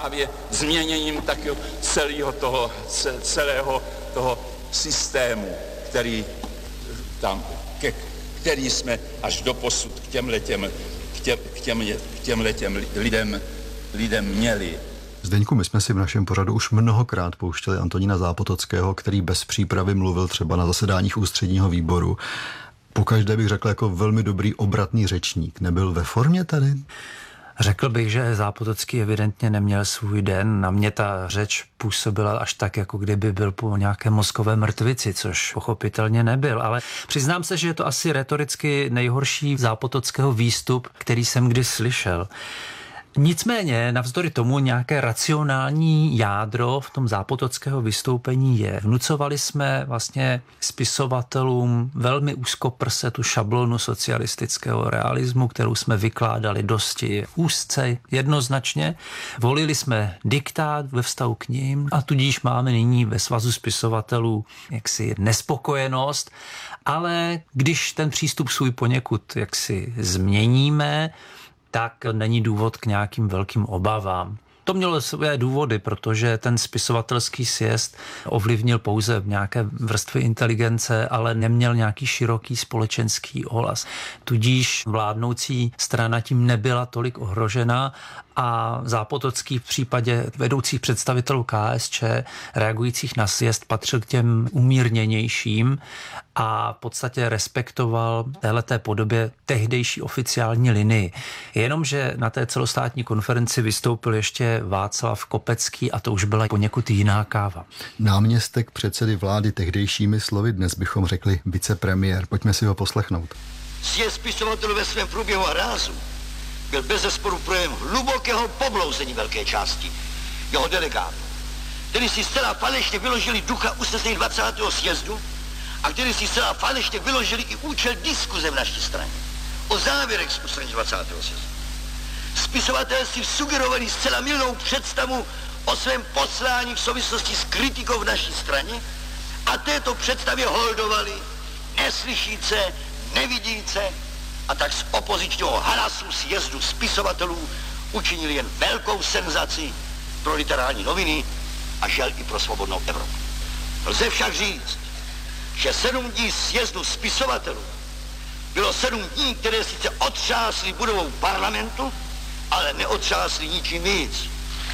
Právě změněním takového celého toho systému, který jsme až doposud k těmhletěm lidem měli. Zdeňku, my jsme si v našem pořadu už mnohokrát pouštěli Antonína Zápotockého, který bez přípravy mluvil třeba na zasedáních ústředního výboru. Pokaždé bych řekl jako velmi dobrý obratný řečník. Nebyl ve formě tady? Řekl bych, že Zápotocký evidentně neměl svůj den. Na mě ta řeč působila až tak, jako kdyby byl po nějaké mozkové mrtvici, což pochopitelně nebyl. Ale přiznám se, že je to asi retoricky nejhorší Zápotockého výstup, který jsem kdy slyšel. Nicméně, navzdory tomu nějaké racionální jádro v tom Zápotockého vystoupení je. Vnucovali jsme vlastně spisovatelům velmi úzkoprse tu šablonu socialistického realismu, kterou jsme vykládali dosti úzce, jednoznačně. Volili jsme diktát ve vztahu k nim a tudíž máme nyní ve Svazu spisovatelů jaksi nespokojenost, ale když ten přístup svůj poněkud jaksi změníme, tak není důvod k nějakým velkým obavám. To mělo své důvody, protože ten spisovatelský sjezd ovlivnil pouze nějaké vrstvy inteligence, ale neměl nějaký široký společenský ohlas. Tudíž vládnoucí strana tím nebyla tolik ohrožena a Zápotocký v případě vedoucích představitelů KSČ reagujících na sjezd patřil k těm umírněnějším a v podstatě respektoval téhleté podobě tehdejší oficiální linii. Jenomže na té celostátní konferenci vystoupil ještě Václav Kopecký a to už byla poněkud jiná káva. Náměstek předsedy vlády tehdejšími slovy, dnes bychom řekli vicepremiér. Pojďme si ho poslechnout. Sjezd spisovatelů ve svém průběhu a rázu byl bezesporu projevem hlubokého poblouzení velké části jeho delegátů, kteří si zcela falešně vyložili ducha usnesení 20. sjezdu a kteří si zcela falešně vyložili i účel diskuze v naší straně o závěrech z usnesení 20. sjezdu. Spisovatelé si sugerovali zcela mylnou představu o svém poslání v souvislosti s kritikou v naší straně a této představě holdovali neslyšíce, nevidíce a tak z opozičního hlasu sjezdu spisovatelů učinili jen velkou senzaci pro literární noviny a žel i pro svobodnou Evropu. Lze však říct, že 7 dní sjezdu spisovatelů bylo 7 dní, které sice otřásly budovou parlamentu, ale neotřásly ničím víc.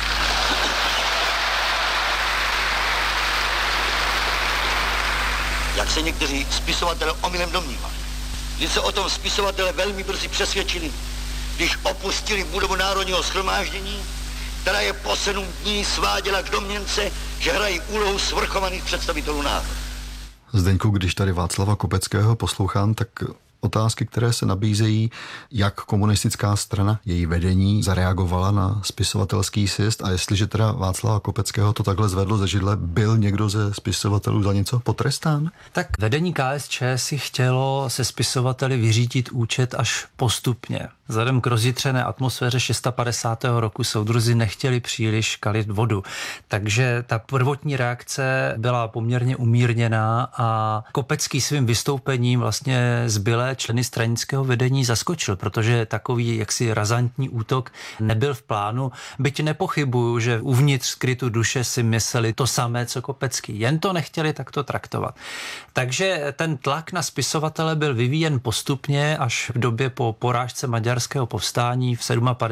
Jak se někteří spisovatelé omylem domnívali. Když se o tom spisovatelé velmi brzy přesvědčili, když opustili budovu Národního shromáždění, která je po 7 dní sváděla k domněnce, že hrají úlohu svrchovaných představitelů národa. Zdeňku, když tady Václava Kopeckého poslouchám, tak otázky, které se nabízejí, jak komunistická strana, její vedení, zareagovala na spisovatelský sjezd a jestliže teda Václava Kopeckého to takhle zvedlo ze židle, byl někdo ze spisovatelů za něco potrestán? Tak vedení KSČ si chtělo se spisovateli vyřídit účet až postupně. Vzhledem k rozjitřené atmosféře 650. roku soudruzi nechtěli příliš kalit vodu. Takže ta prvotní reakce byla poměrně umírněná a Kopecký svým vystoupením vlastně zbylé členy stranického vedení zaskočil, protože takový jaksi razantní útok nebyl v plánu, byť nepochybuju, že uvnitř skrytu duše si mysleli to samé, co Kopecký. Jen to nechtěli takto traktovat. Takže ten tlak na spisovatele byl vyvíjen postupně až v době po porážce maďarského povstání v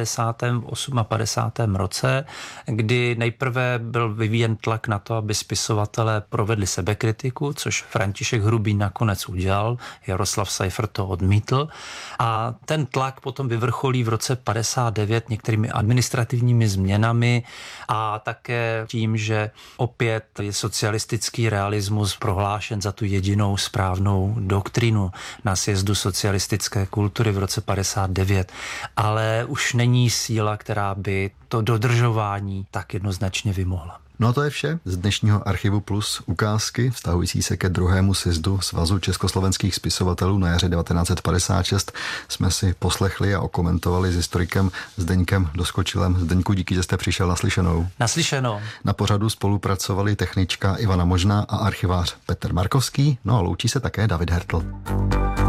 57. 58. roce, kdy nejprve byl vyvíjen tlak na to, aby spisovatelé provedli sebekritiku, což František Hrubý nakonec udělal, Jaroslav Seifert to odmítl a ten tlak potom vyvrcholí v roce 59 některými administrativními změnami a také tím, že opět je socialistický realismus prohlášen za tu jedinou správnou doktrínu na sjezdu socialistické kultury v roce 59. Ale už není síla, která by to dodržování tak jednoznačně vymohla. No a to je vše z dnešního Archivu Plus, ukázky vztahující se ke 2. sjezdu Svazu československých spisovatelů na jaře 1956 jsme si poslechli a okomentovali s historikem Zdeňkem Doskočilem. Zdeňku, díky, že jste přišel naslyšenou. Naslyšenou. Na pořadu spolupracovali technička Ivana Možná a archivář Petr Markovský, no a loučí se také David Hertl.